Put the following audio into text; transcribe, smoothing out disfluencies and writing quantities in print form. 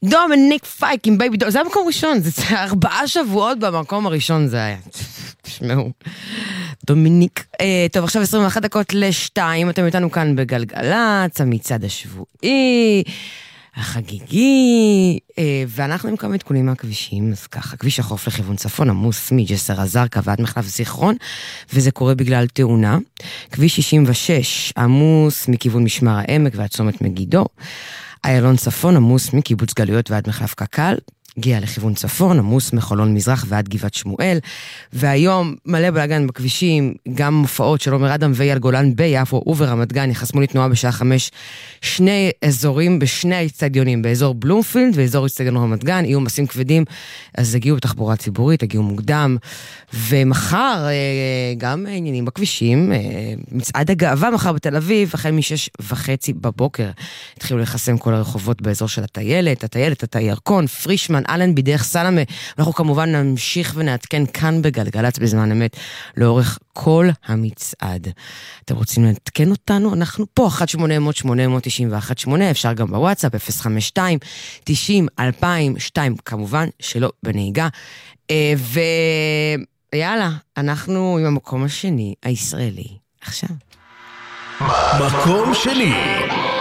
דומיניק פייק עם בייבי דול, זה המקום ראשון, זה 4 שבועות במקום הראשון זה היה. תשמעו. דומיניק. טוב, עכשיו 21 דקות ל-2, אתם איתנו כאן בגלגלץ, המצעד השבועי, החגיגי, ואנחנו עם כמה עדכונים מהכבישים, אז ככה, כביש החוף לכיוון צפון, עמוס מג'סר א-זרקא ועד מחלף זיכרון, וזה קורה בגלל תאונה. כביש 66, עמוס מכיוון משמר העמק ועד צומת מגידו, איילון צפון, עמוס מקיבוץ גלויות ועד מחלף קק"ל, הגיע לכיוון צפון, עמוס מחולון מזרח ועד גבעת שמואל, והיום מלא בלגן בכבישים, גם מופעות של עומר אדם ואייל גולן ביפו וברמת גן, יחסמו לתנועה בשעה 5, שני אזורים בשני האצטדיונים, באזור בלומפילד ואזור אצטדיון רמת גן, יהיו מסים כבדים, אז הגיעו בתחבורה ציבורית, הגיעו מוקדם, ומחר גם עניינים בכבישים, מצעד הגאווה מחר בתל אביב, החל מ6:30 בבוקר, התחילו לחסם כל הרחובות באזור של הטיילת, התיירקון, פרישמן, אלנבי, דרך סלמה. אנחנו כמובן נמשיך ונעדכן כאן בגלגלץ בזמן אמת, לאורך כל המצעד. אתם רוצים לעדכן אותנו? אנחנו פה, 1-800-891-8, אפשר גם בוואטסאפ, 052-90-2002, כמובן שלא בנהיגה. ויאללה, אנחנו עם המקום השני, הישראלי. עכשיו. מקום שני.